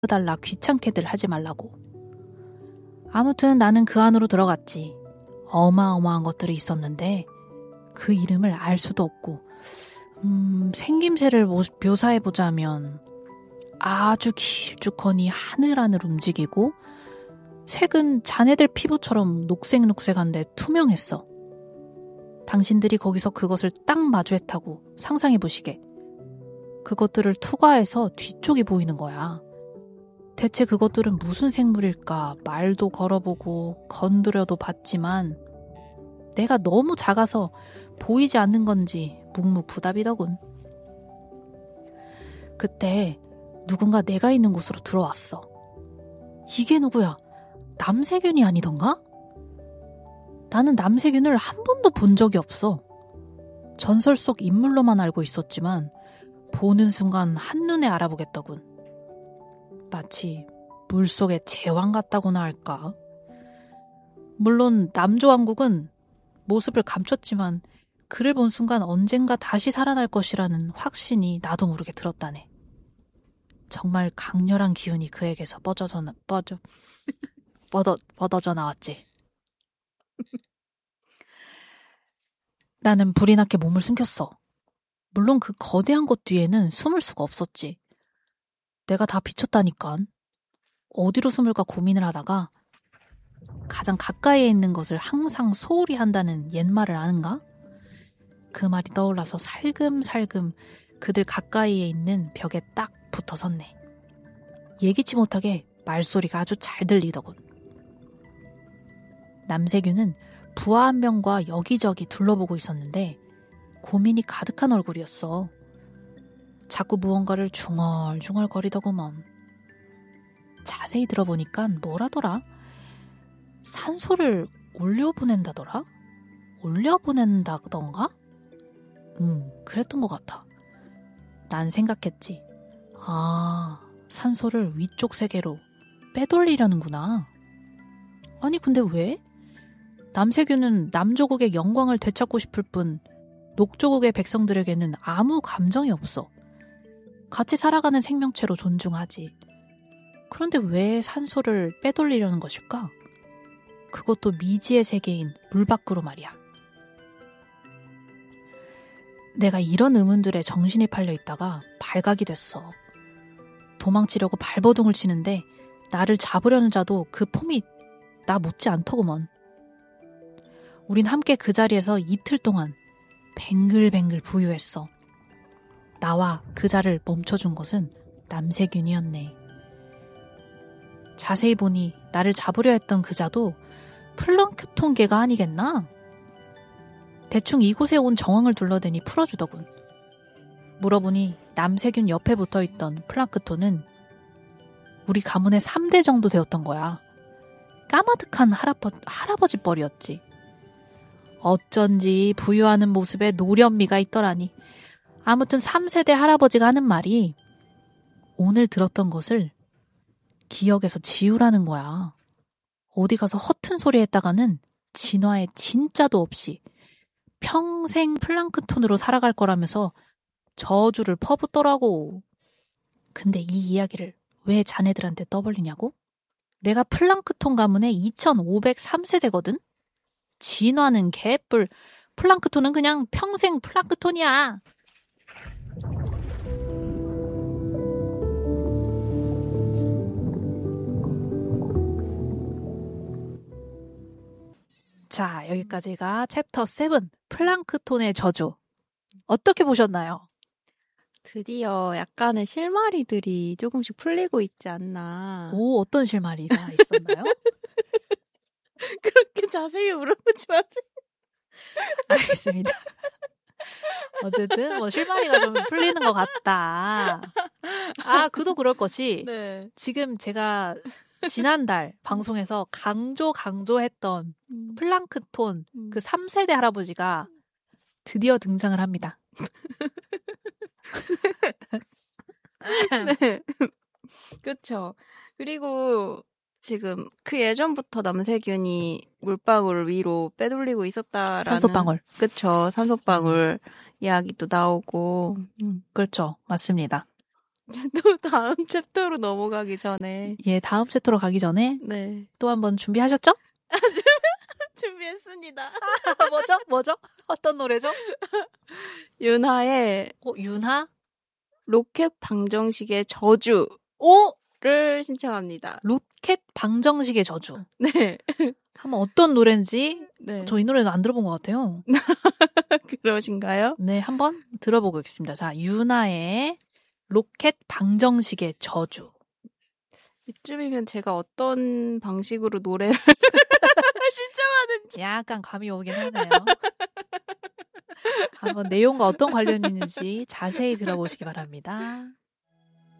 달라 귀찮게들 하지 말라고. 아무튼 나는 그 안으로 들어갔지. 어마어마한 것들이 있었는데 그 이름을 알 수도 없고 생김새를 묘사해보자면 아주 길쭉하니 하늘하늘 움직이고 색은 자네들 피부처럼 녹색녹색한데 투명했어. 당신들이 거기서 그것을 딱 마주했다고 상상해보시게. 그것들을 투과해서 뒤쪽이 보이는 거야. 대체 그것들은 무슨 생물일까 말도 걸어보고 건드려도 봤지만 내가 너무 작아서 보이지 않는 건지 묵묵부답이더군. 그때 누군가 내가 있는 곳으로 들어왔어. 이게 누구야? 남세균이 아니던가? 나는 남세균을 한 번도 본 적이 없어. 전설 속 인물로만 알고 있었지만 보는 순간 한눈에 알아보겠더군. 마치 물속의 제왕 같다고나 할까. 물론 남조왕국은 모습을 감췄지만 그를 본 순간 언젠가 다시 살아날 것이라는 확신이 나도 모르게 들었다네. 정말 강렬한 기운이 그에게서 뻗어져 나왔지. 나는 불이 나게 몸을 숨겼어. 물론 그 거대한 곳 뒤에는 숨을 수가 없었지. 내가 다 비쳤다니깐. 어디로 숨을까 고민을 하다가 가장 가까이에 있는 것을 항상 소홀히 한다는 옛말을 아는가? 그 말이 떠올라서 살금살금 그들 가까이에 있는 벽에 딱 붙어 섰네. 예기치 못하게 말소리가 아주 잘 들리더군. 남세균은 부하 한 명과 여기저기 둘러보고 있었는데 고민이 가득한 얼굴이었어. 자꾸 무언가를 중얼중얼 거리더구먼. 자세히 들어보니까 뭐라더라? 산소를 올려보낸다더라? 올려보낸다던가? 그랬던 것 같아. 난 생각했지. 아, 산소를 위쪽 세계로 빼돌리려는구나. 아니 근데 왜? 남세균은 남조국의 영광을 되찾고 싶을 뿐 녹조국의 백성들에게는 아무 감정이 없어. 같이 살아가는 생명체로 존중하지. 그런데 왜 산소를 빼돌리려는 것일까? 그것도 미지의 세계인 물 밖으로 말이야. 내가 이런 의문들에 정신이 팔려 있다가 발각이 됐어. 도망치려고 발버둥을 치는데 나를 잡으려는 자도 그 폼이 나 못지 않더구먼. 우린 함께 그 자리에서 이틀 동안 뱅글뱅글 부유했어. 나와 그 자를 멈춰준 것은 남세균이었네. 자세히 보니 나를 잡으려 했던 그 자도 플랑크톤계가 아니겠나? 대충 이곳에 온 정황을 둘러대니 풀어주더군. 물어보니 남세균 옆에 붙어있던 플랑크톤은 우리 가문의 3대 정도 되었던 거야. 까마득한 할아버지 뻘이었지. 어쩐지 부유하는 모습에 노련미가 있더라니. 아무튼 3세대 할아버지가 하는 말이 오늘 들었던 것을 기억에서 지우라는 거야. 어디 가서 허튼 소리 했다가는 진화에 진짜도 없이 평생 플랑크톤으로 살아갈 거라면서 저주를 퍼붓더라고. 근데 이 이야기를 왜 자네들한테 떠벌리냐고? 내가 플랑크톤 가문의 2503세대거든? 진화는 개뿔. 플랑크톤은 그냥 평생 플랑크톤이야. 자, 여기까지가 챕터 7, 플랑크톤의 저주. 어떻게 보셨나요? 드디어 약간의 실마리들이 조금씩 풀리고 있지 않나. 오, 어떤 실마리가 있었나요? 그렇게 자세히 물어보지 마세요. 알겠습니다. 어쨌든 뭐 실마리가 좀 풀리는 것 같다. 아, 그도 그럴 것이 네. 지금 제가 지난달 방송에서 강조했던 플랑크톤 그 3세대 할아버지가 드디어 등장을 합니다. 네. 그렇죠. 그리고 지금 그 예전부터 남세균이 물방울 위로 빼돌리고 있었다라는 산소방울. 그렇죠. 산소방울 이야기도 나오고. 그렇죠. 맞습니다. 또 다음 챕터로 넘어가기 전에. 예, 다음 챕터로 가기 전에 네. 또 한번 준비하셨죠? 준비했습니다. 뭐죠? 어떤 노래죠? 윤하의 윤하? 로켓 방정식의 저주를 신청합니다. 로켓 방정식의 저주. 네. 한번 어떤 노래인지 네. 저 이 노래는 안 들어본 것 같아요. 그러신가요? 네, 한번 들어보겠습니다. 자, 윤하의 로켓 방정식의 저주. 이쯤이면 제가 어떤 방식으로 노래를 신청하는지 약간 감이 오긴 하네요. 한번 내용과 어떤 관련이 있는지 자세히 들어보시기 바랍니다.